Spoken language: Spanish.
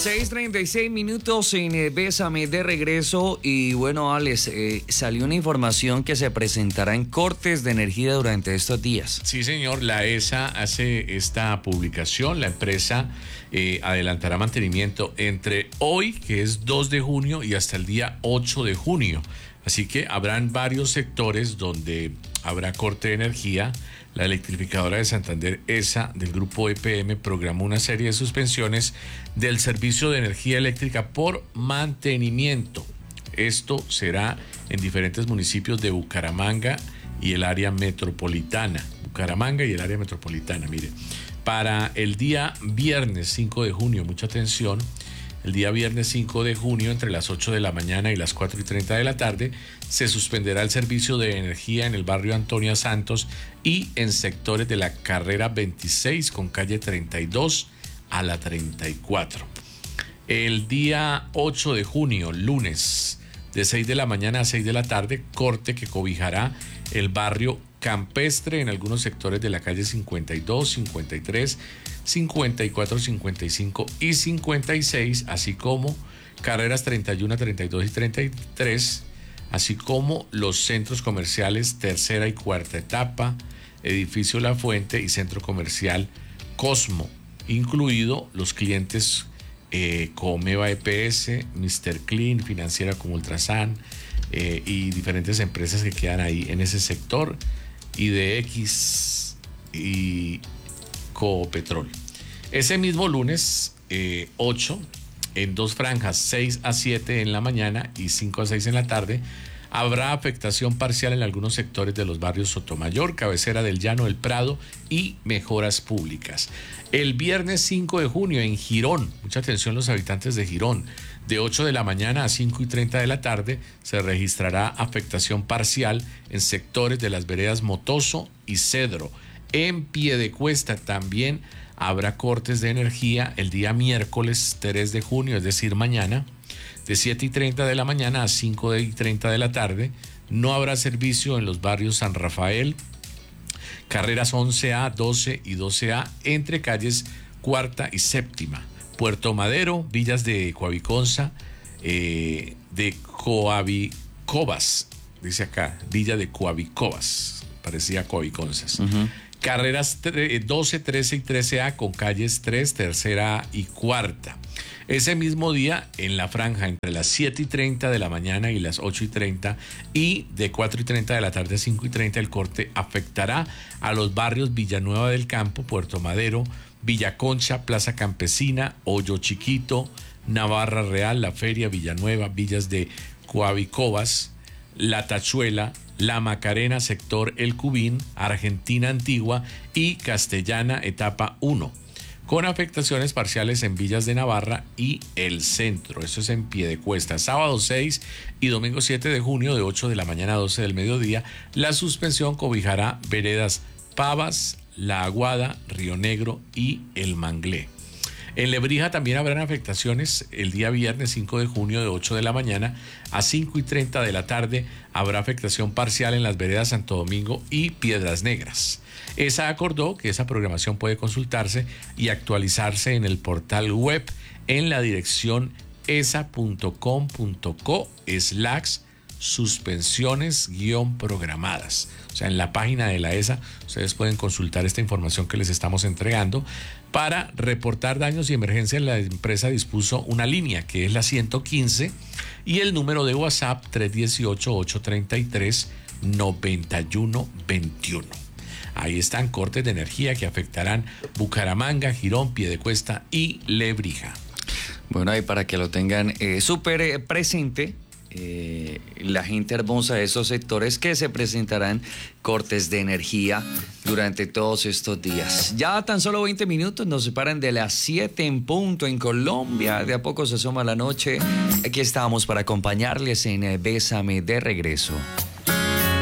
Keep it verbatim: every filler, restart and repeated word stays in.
seis treinta y seis minutos en eh, Bésame de regreso. Y bueno, Alex, eh, salió una información que se presentará en cortes de energía durante estos días. Sí, señor, la E S A hace esta publicación. La empresa eh, adelantará mantenimiento entre hoy, que es dos de junio, y hasta el día ocho de junio. Así que habrán varios sectores donde habrá corte de energía. La electrificadora de Santander, E S A, del grupo E P M, programó una serie de suspensiones del servicio de energía eléctrica por mantenimiento. Esto será en diferentes municipios de Bucaramanga y el área metropolitana. Bucaramanga y el área metropolitana, mire. Para el día viernes cinco de junio, mucha atención, el día viernes cinco de junio, entre las ocho de la mañana y las cuatro y treinta de la tarde, se suspenderá el servicio de energía en el barrio Antonia Santos y en sectores de la carrera veintiséis con calle treinta y dos a la treinta y cuatro. El día ocho de junio, lunes, de seis de la mañana a seis de la tarde, corte que cobijará el barrio Campestre en algunos sectores de la calle cincuenta y dos, cincuenta y tres, cincuenta y cuatro, cincuenta y cinco y cincuenta y seis, así como carreras treinta y uno, treinta y dos y treinta y tres, así como los centros comerciales tercera y cuarta etapa, edificio La Fuente y centro comercial Cosmo, incluido los clientes eh, Comeva E P S, mister Clean, Financiera como Ultrasan eh, y diferentes empresas que quedan ahí en ese sector, I D X y Copetrol. Ese mismo lunes eh, ocho, en dos franjas, seis a siete en la mañana y cinco a seis en la tarde, habrá afectación parcial en algunos sectores de los barrios Sotomayor, Cabecera del Llano, El Prado y Mejoras Públicas. El viernes cinco de junio en Girón, mucha atención los habitantes de Girón, de ocho de la mañana a cinco y treinta de la tarde se registrará afectación parcial en sectores de las veredas Motoso y Cedro. En Piedecuesta también habrá cortes de energía el día miércoles tres de junio, es decir, mañana, de siete y treinta de la mañana a cinco y treinta de la tarde. No habrá servicio en los barrios San Rafael, carreras once A, doce y doce A, entre calles cuarta y séptima. Puerto Madero, villas de Coaviconza, eh, de Coavicobas, dice acá, villa de Coavicobas, parecía Coaviconzas. Uh-huh. Carreras doce, trece y trece A con calles tres, tercera A y cuarta. Ese mismo día, en la franja entre las siete y treinta de la mañana y las ocho y treinta y de cuatro y treinta de la tarde a cinco y treinta, el corte afectará a los barrios Villanueva del Campo, Puerto Madero, Villa Concha, Plaza Campesina, Hoyo Chiquito, Navarra Real, La Feria, Villanueva, villas de Coavicobas, La Tachuela, La Macarena, sector El Cubín, Argentina Antigua y Castellana, etapa uno, con afectaciones parciales en villas de Navarra y el centro. Eso es en Piedecuesta. Sábado seis y domingo siete de junio, de ocho de la mañana a doce del mediodía, la suspensión cobijará veredas Pavas, La Aguada, Río Negro y El Manglé. En Lebrija también habrán afectaciones el día viernes cinco de junio, de ocho de la mañana a cinco y treinta de la tarde. Habrá afectación parcial en las veredas Santo Domingo y Piedras Negras. E S A acordó que esa programación puede consultarse y actualizarse en el portal web en la dirección esa.com.co slash suspensiones guión programadas. O sea, en la página de la E S A ustedes pueden consultar esta información que les estamos entregando. Para reportar daños y emergencias, la empresa dispuso una línea que es la ciento quince y el número de WhatsApp tres uno ocho, ocho tres tres, nueve uno dos uno. Ahí están cortes de energía que afectarán Bucaramanga, Girón, Piedecuesta y Lebrija. Bueno, ahí para que lo tengan eh, súper eh, presente. Eh, la gente hermosa de esos sectores que se presentarán cortes de energía durante todos estos días. Ya tan solo veinte minutos nos separan de las siete en punto en Colombia. De a poco se asoma la noche. Aquí estamos para acompañarles en Bésame de regreso.